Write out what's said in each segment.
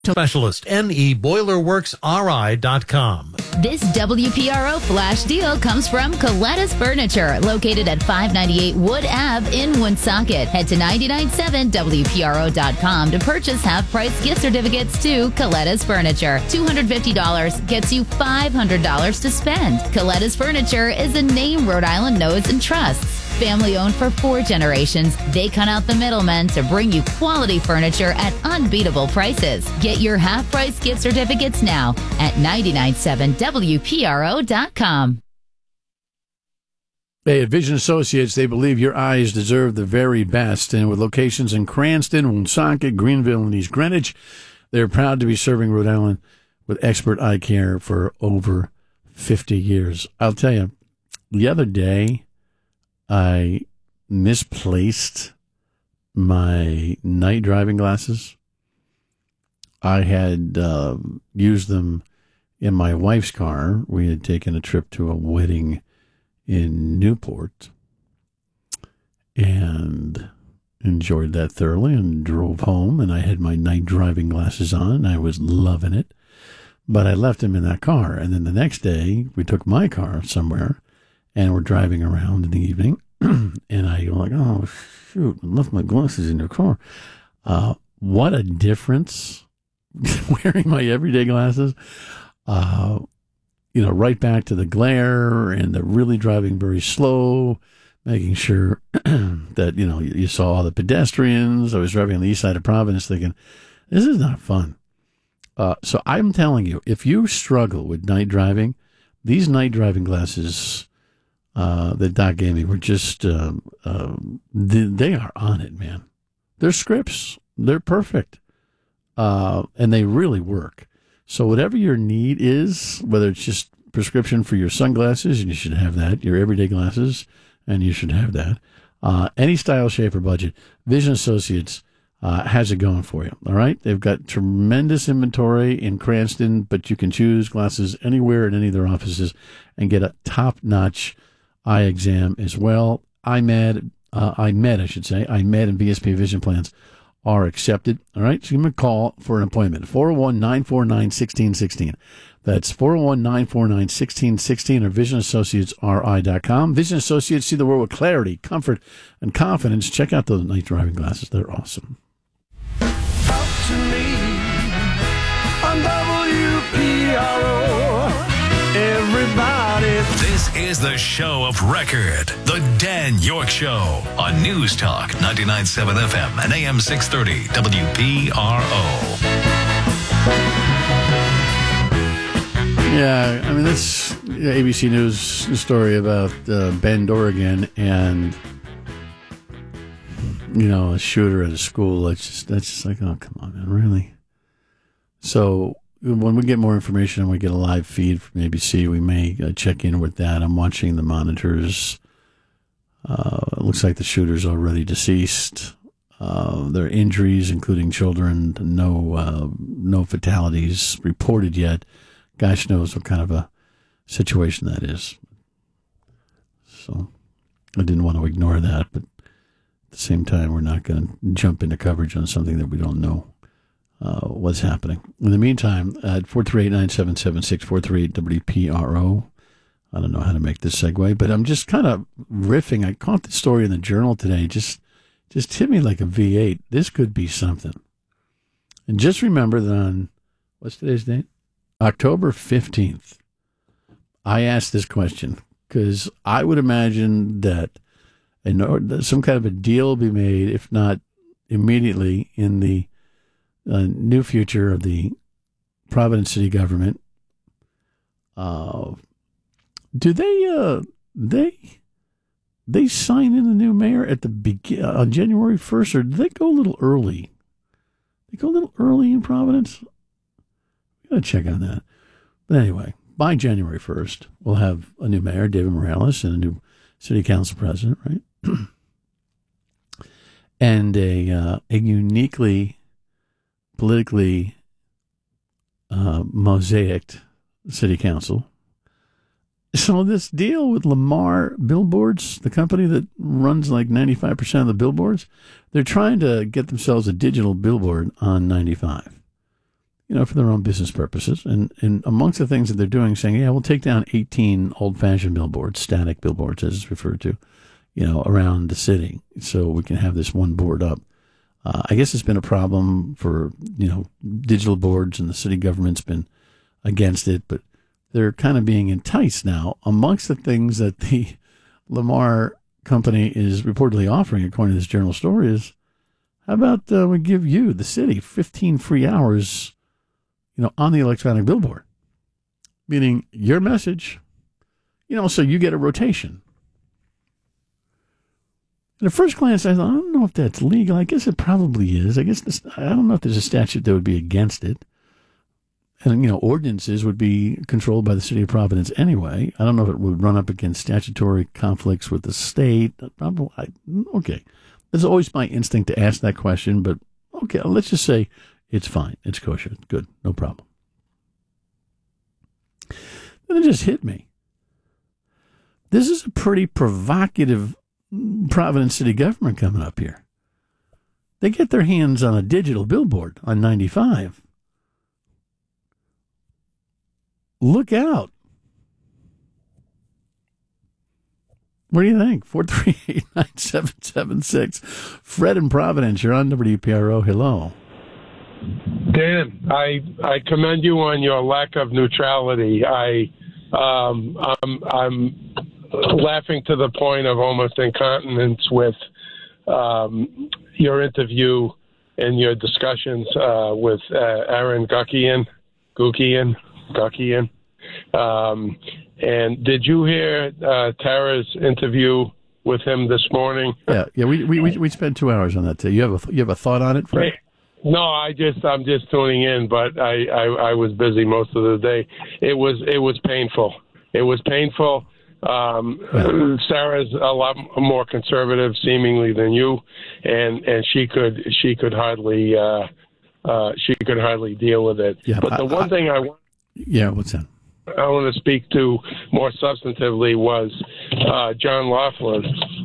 Specialist, NEBoilerWorksRI.com. This WPRO flash deal comes from Coletta's Furniture, located at 598 Wood Ave in Woonsocket. Head to 997WPRO.com to purchase half-price gift certificates to Coletta's Furniture. $250 gets you $500 to spend. Coletta's Furniture is a name Rhode Island knows and trusts. Family owned for 4 generations, they cut out the middlemen to bring you quality furniture at unbeatable prices. Get your half-price gift certificates now at 997WPRO.com. Hey, at Vision Associates, they believe your eyes deserve the very best. And with locations in Cranston, Woonsocket, Greenville, and East Greenwich, they're proud to be serving Rhode Island with expert eye care for over 50 years. I'll tell you, the other day, I misplaced my night driving glasses. I had used them in my wife's car. We had taken a trip to a wedding in Newport and enjoyed that thoroughly and drove home, and I had my night driving glasses on, and I was loving it. But I left them in that car, and then the next day we took my car somewhere, and we're driving around in the evening, and I go like, oh, shoot, I left my glasses in your car. What a difference wearing my everyday glasses. Right back to the glare and the really driving very slow, making sure that, you saw all the pedestrians. I was driving on the east side of Providence thinking, this is not fun. So I'm telling you, if you struggle with night driving, these night driving glasses that Doc gave me were just, they are on it, man. They're scripts. They're perfect. And they really work. So whatever your need is, whether it's just prescription for your sunglasses, and you should have that, your everyday glasses, and you should have that. Any style, shape, or budget, Vision Associates has it going for you. All right? They've got tremendous inventory in Cranston, but you can choose glasses anywhere in any of their offices and get a top-notch eye exam as well. iMed and VSP vision plans are accepted. All right, so give them a call for an appointment. 401-949-1616. That's 401-949-1616 or visionassociatesri.com. Vision Associates, see the world with clarity, comfort, and confidence. Check out those night driving glasses. They're awesome. Talk to me on WPRO. Everybody. This is the show of record, The Dan York Show, on News Talk 99.7 FM and AM 630 WPRO. Yeah, I mean, this ABC News story about Bend, Oregon, and, a shooter at a school. That's just like, oh, come on, man, really? So when we get more information and we get a live feed from ABC, we may check in with that. I'm watching the monitors. It looks like the shooter's already deceased. There are injuries, including children. No fatalities reported yet. Gosh knows what kind of a situation that is. So I didn't want to ignore that, but at the same time, we're not going to jump into coverage on something that we don't know what's happening. In the meantime, at 438-9776, 438-WPRO, I don't know how to make this segue, but I'm just kind of riffing. I caught the story in the Journal today. Just hit me like a V8. This could be something. And just remember that on, what's today's date? October 15th, I asked this question because I would imagine that some kind of a deal will be made, if not immediately, in the new future of the Providence city government. Do they sign in the new mayor at the on January 1st, or do they go a little early? They go a little early in Providence. We got to check on that. But anyway, by January 1st, we'll have a new mayor, David Morales, and a new city council president, right? And a uniquely politically mosaicked city council. So this deal with Lamar Billboards, the company that runs like 95% of the billboards, they're trying to get themselves a digital billboard on 95. for their own business purposes. And amongst the things that they're doing, saying, yeah, we'll take down 18 old-fashioned billboards, static billboards, as it's referred to, around the city, so we can have this one board up. I guess it's been a problem for, digital boards, and the city government's been against it, but they're kind of being enticed now. Amongst the things that the Lamar company is reportedly offering, according to this journal story, is, how about we give you, the city, 15 free hours, on the electronic billboard, meaning your message, so you get a rotation. And at first glance, I thought, I don't know if that's legal. I guess it probably is. I don't know if there's a statute that would be against it. And, ordinances would be controlled by the city of Providence anyway. I don't know if it would run up against statutory conflicts with the state. Okay. There's always my instinct to ask that question, but okay, let's just say it's fine. It's kosher. Good. No problem. Then it just hit me. This is a pretty provocative Providence city government coming up here. They get their hands on a digital billboard on 95. Look out. What do you think? 438-9776. Fred in Providence, you're on WPRO. Hello. Dan, I commend you on your lack of neutrality. I'm laughing to the point of almost incontinence with your interview and your discussions with Aaron Guckian. And did you hear Tara's interview with him this morning? Yeah. We spent 2 hours on that today. You have a thought on it, Fred? No, I'm just tuning in, but I was busy most of the day. It was painful. It was painful. Sarah's a lot more conservative, seemingly, than you, and she could hardly deal with it. Yeah, but the one thing what's that? I want to speak to more substantively was John Laughlin.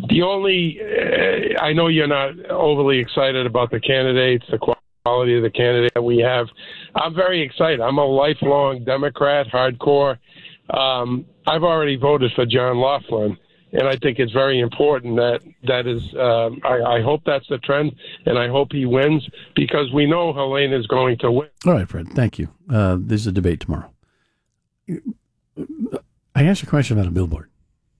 I know you're not overly excited about the candidates, the quality of the candidate that we have. I'm very excited. I'm a lifelong Democrat, hardcore. I've already voted for John Laughlin, and I think it's very important that is. I hope that's the trend, and I hope he wins, because we know Helene is going to win. All right, Fred. Thank you. There's a debate tomorrow. I asked a question about a billboard.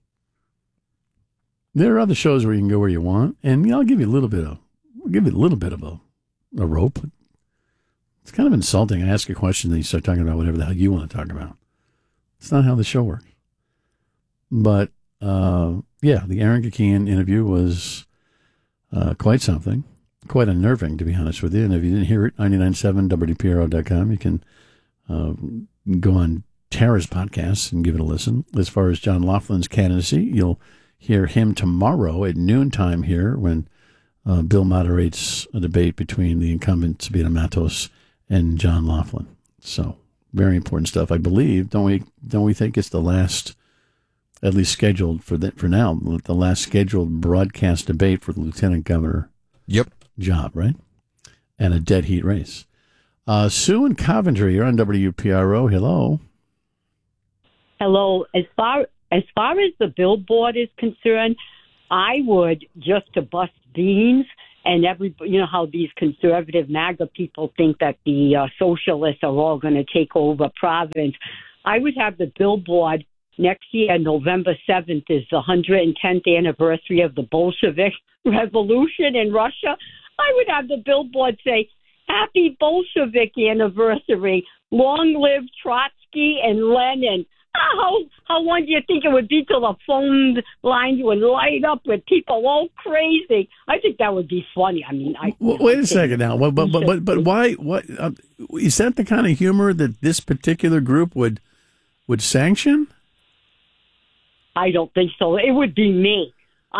There are other shows where you can go where you want, and I'll give you a little bit of a rope. It's kind of insulting. I ask a question, then you start talking about whatever the hell you want to talk about. It's not how the show works. But the Aaron Guckian interview was quite something, quite unnerving, to be honest with you. And if you didn't hear it, 997WPRO.com. You can go on Tara's podcast and give it a listen. As far as John Laughlin's candidacy, you'll hear him tomorrow at noontime here when Bill moderates a debate between the incumbent Sabina Matos and John Laughlin. So very important stuff, I believe. Don't we think it's the last, at least scheduled for now, the last scheduled broadcast debate for the lieutenant governor job, right? And a dead heat race. Sue in Coventry, you're on WPRO. Hello. Hello. As far as the billboard is concerned, I would, just to bust beans, and how these conservative MAGA people think that the socialists are all going to take over Providence. I would have the billboard next year, November 7th, is the 110th anniversary of the Bolshevik Revolution in Russia. I would have the billboard say, "Happy Bolshevik anniversary. Long live Trotsky and Lenin." How long do you think it would be till the phone lines would light up with people all crazy? I think that would be funny. I mean, wait a second now. But why? What is that the kind of humor that this particular group would sanction? I don't think so. It would be me.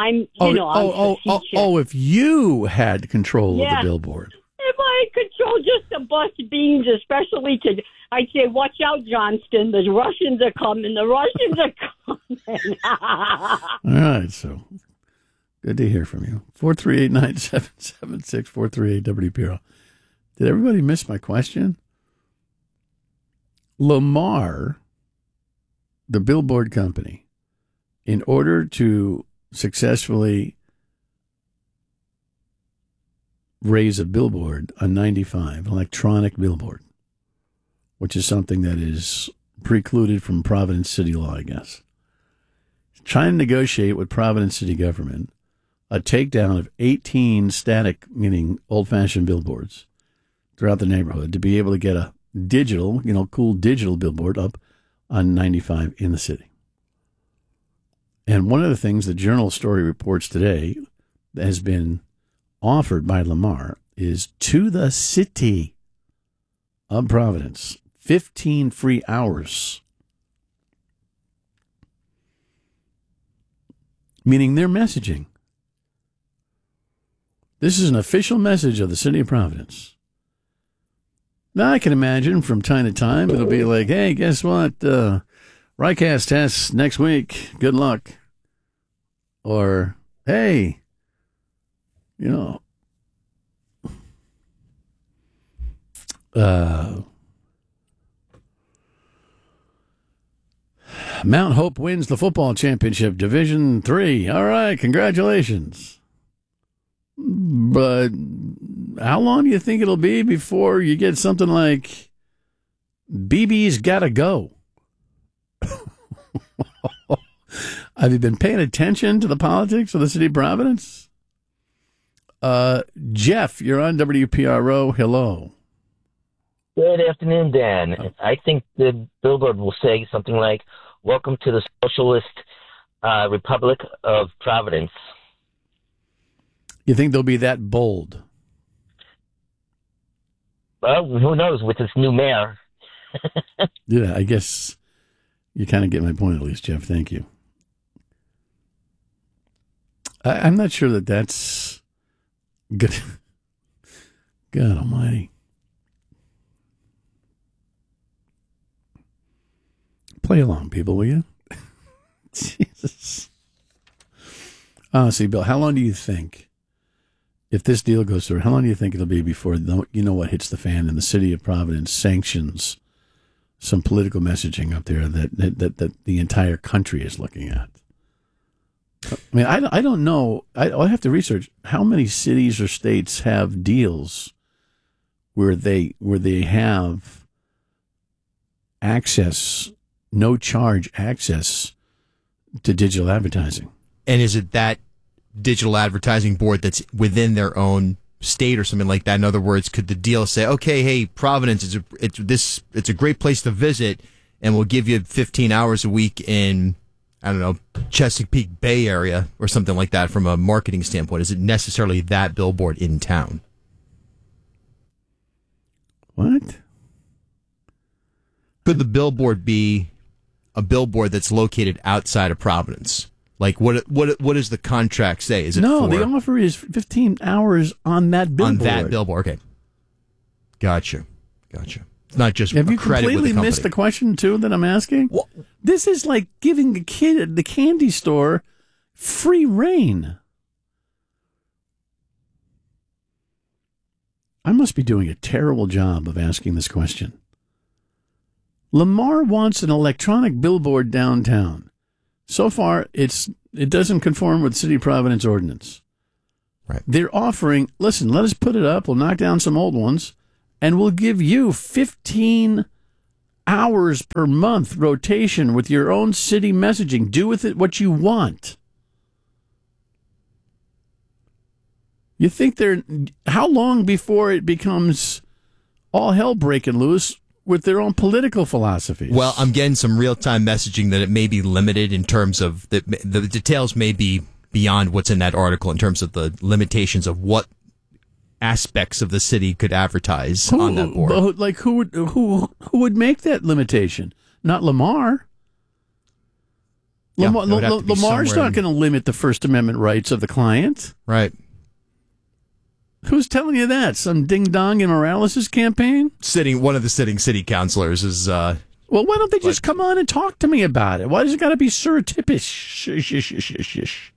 If you had control of the billboard. If I had control just to bust beans, especially I'd say, watch out, Johnston. The Russians are coming. All right, so good to hear from you. 438-9776, 438-WPRO. Did everybody miss my question? Lamar, the billboard company, in order to successfully raise a billboard on 95, electronic billboard, which is something that is precluded from Providence City law, I guess, trying to negotiate with Providence City government a takedown of 18 static, meaning old-fashioned billboards throughout the neighborhood to be able to get a digital, cool digital billboard up on 95 in the city. And one of the things the Journal Story reports today that has been offered by Lamar is to the city of Providence, 15 free hours. Meaning their messaging. This is an official message of the city of Providence. Now, I can imagine from time to time it'll be like, hey, guess what? RICAS tests next week. Good luck. Or, hey, Mount Hope wins the football championship, Division III. All right, congratulations. But how long do you think it'll be before you get something like BB's Gotta Go? Have you been paying attention to the politics of the city of Providence? Jeff, you're on WPRO. Hello. Good afternoon, Dan. I think the billboard will say something like, "Welcome to the Socialist Republic of Providence." You think they'll be that bold? Well, who knows with this new mayor. Yeah, I guess you kind of get my point at least, Jeff. Thank you. I'm not sure that that's good. God almighty. Play along, people, will you? Jesus. Honestly, Bill, how long do you think, if this deal goes through, how long do you think it'll be before what hits the fan and the city of Providence sanctions some political messaging up there that the entire country is looking at? I mean, I don't know. I have to research how many cities or states have deals where they have access, no charge access to digital advertising. And is it that digital advertising board that's within their own state or something like that? In other words, could the deal say, okay, hey, Providence, it's a great place to visit, and we'll give you 15 hours a week in, I don't know, Chesapeake Bay area or something like that from a marketing standpoint? Is it necessarily that billboard in town? What? Could the billboard be a billboard that's located outside of Providence? Like, what does the contract say? Is it the offer is 15 hours on that billboard. On that billboard, okay. Gotcha. It's not just have you credit with the completely company. missed the question, too, that I'm asking? Well, this is like giving the kid at the candy store free reign. I must be doing a terrible job of asking this question. Lamar wants an electronic billboard downtown. So far, it doesn't conform with City of Providence ordinance. Right. They're offering, listen, let us put it up. We'll knock down some old ones, and we'll give you 15 hours per month rotation with your own city messaging. Do with it what you want. You think how long before it becomes all hell breaking loose with their own political philosophies? Well, I'm getting some real-time messaging that it may be limited in terms of the details may be beyond what's in that article in terms of the limitations of what aspects of the city could advertise on that board. Like who would make that limitation? Not Lamar. Yeah, Lamar's not going to limit the First Amendment rights of the client. Right. Who's telling you that? Some ding-dong in Morales' campaign? One of the sitting city councilors is... well, why don't they just come on and talk to me about it? Why does it got to be surreptitious?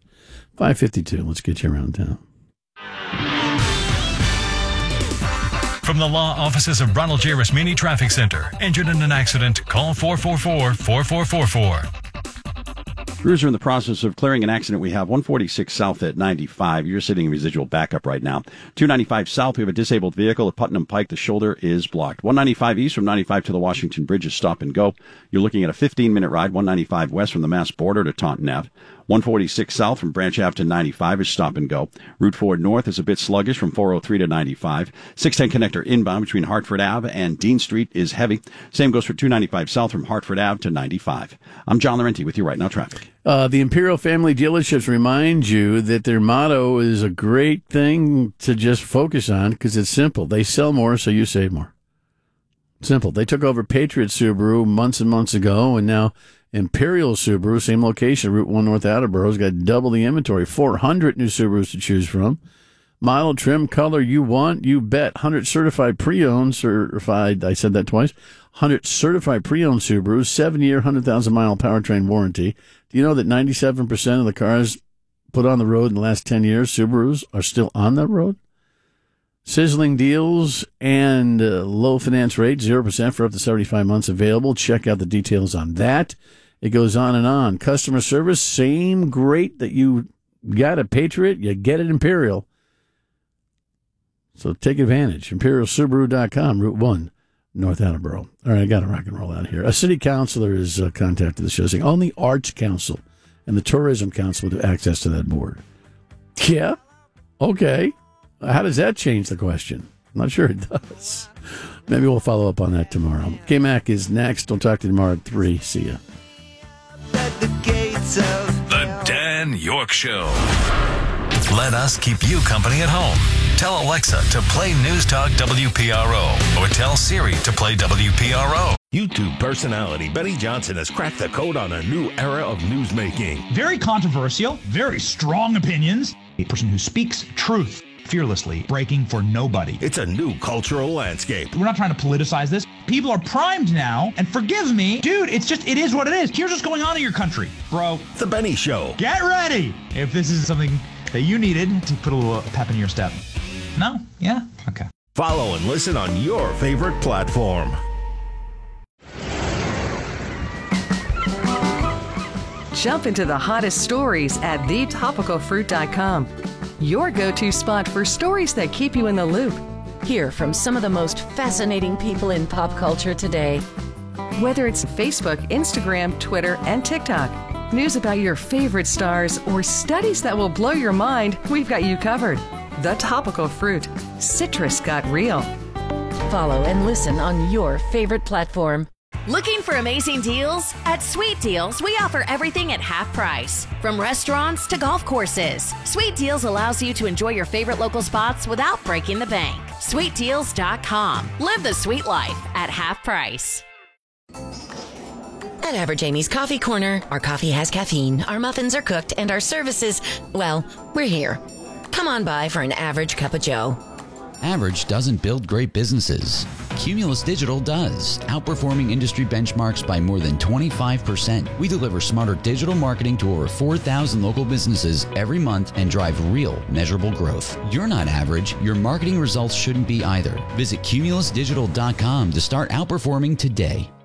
5:52. Let's get you around town. From the law offices of Ronald J. Rasmini Traffic Center. Injured in an accident? Call 444-4444. Crews are in the process of clearing an accident. We have 146 South at 95. You're sitting in residual backup right now. 295 South, we have a disabled vehicle at Putnam Pike. The shoulder is blocked. 195 East from 95 to the Washington Bridge is stop and go. You're looking at a 15-minute ride. 195 West from the Mass border to Taunton Ave. 146 South from Branch Ave to 95 is stop and go. Route 4 North is a bit sluggish from 403 to 95. 610 connector inbound between Hartford Ave and Dean Street is heavy. Same goes for 295 South from Hartford Ave to 95. I'm John Laurenti with you right now, traffic. The Imperial Family Dealerships remind you that their motto is a great thing to just focus on because it's simple. They sell more, so you save more. Simple. They took over Patriot Subaru months and months ago, and now Imperial Subaru, same location, Route 1 North Attleboro, has got double the inventory. 400 new Subarus to choose from. Model, trim, color you want, you bet. 100 certified pre-owned, I said that twice. 100 certified pre-owned Subarus, 7-year, 100,000-mile powertrain warranty. Do you know that 97% of the cars put on the road in the last 10 years, Subarus, are still on the road? Sizzling deals and low finance rate, 0% for up to 75 months available. Check out the details on that. It goes on and on. Customer service, same great that you got at Patriot, you get at Imperial. So take advantage. ImperialSubaru.com, Route 1, North Attleboro. All right, I got to rock and roll out here. A city councilor has contacted the show saying only Arts Council and the Tourism Council would have access to that board. Yeah? Okay. How does that change the question? I'm not sure it does. Maybe we'll follow up on that tomorrow. K-Mac is next. We'll talk to you tomorrow at 3. See ya. The Dan York Show. Let us keep you company at home. Tell Alexa to play News Talk WPRO or tell Siri to play WPRO. YouTube personality Benny Johnson has cracked the code on a new era of newsmaking. Very controversial, very strong opinions. A person who speaks truth fearlessly, breaking for nobody. It's a new cultural landscape. We're not trying to politicize this. People are primed now, and forgive me, dude, it is what it is. Here's what's going on in your country, bro. The Benny Show. Get ready if this is something that you needed to put a little pep in your step. No? Yeah? Okay. Follow and listen on your favorite platform. Jump into the hottest stories at thetopicalfruit.com. Your go-to spot for stories that keep you in the loop. Hear from some of the most fascinating people in pop culture today. Whether it's Facebook, Instagram, Twitter, and TikTok, news about your favorite stars, or studies that will blow your mind, we've got you covered. The Topical Fruit. Citrus got real. Follow and listen on your favorite platform. Looking for amazing deals? At Sweet Deals, we offer everything at half price. From restaurants to golf courses, Sweet Deals allows you to enjoy your favorite local spots without breaking the bank. SweetDeals.com. Live the sweet life at half price. At Average Amy's Coffee Corner, our coffee has caffeine, our muffins are cooked, and our services, well, we're here. Come on by for an average cup of joe. Average doesn't build great businesses. Cumulus Digital does, outperforming industry benchmarks by more than 25%. We deliver smarter digital marketing to over 4,000 local businesses every month and drive real, measurable growth. You're not average. Your marketing results shouldn't be either. Visit cumulusdigital.com to start outperforming today.